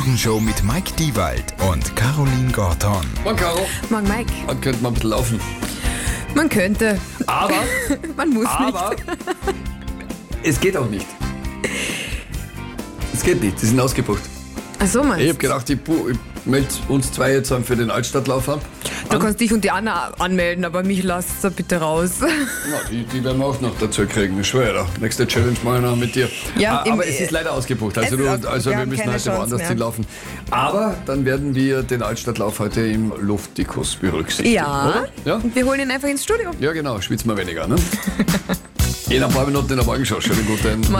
Morgenshow mit Mike Diewald und Caroline Gorton. Morgen, Caro. Morgen, Mike. Man könnte mal ein bisschen laufen. Man könnte. Aber, Man muss aber, nicht. es geht auch nicht. Es geht nicht, die sind ausgebucht. Ach so, meinst Ich du? habe gedacht, ich melde uns zwei jetzt für den Altstadtlauf an. Du kannst dich und die Anna anmelden, aber mich lasst bitte raus. Na, die werden wir auch noch dazu kriegen, ich schwöre. Nächste Challenge mache ich noch mit dir. Ja, Aber es ist leider ausgebucht, also, es ist ausgebucht. also Wir wir haben müssen keine heute Chance woanders mehr. hinlaufen. Aber dann werden wir den Altstadtlauf heute im Luftikus berücksichtigen. Ja. Oder? Ja? Und wir holen ihn einfach ins Studio. Ja, genau, schwitzen wir weniger, ne? In ein paar Minuten in der Morgenshow. Schönen guten